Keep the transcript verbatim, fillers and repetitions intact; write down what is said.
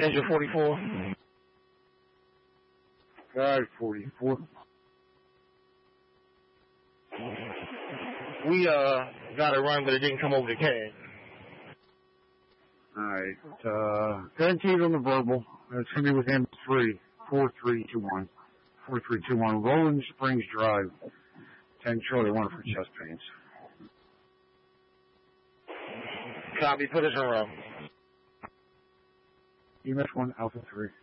Schedule forty-four. Guide forty-four. We, uh, got a run, but it didn't come over the C A D. Alright, uh, guaranteed on the verbal. It's going to be within three, four, three, two, one. four, three, two, one. Rolling Springs Drive. ten Charlie one for chest pains. Copy, put us in a row. E M S one Alpha three.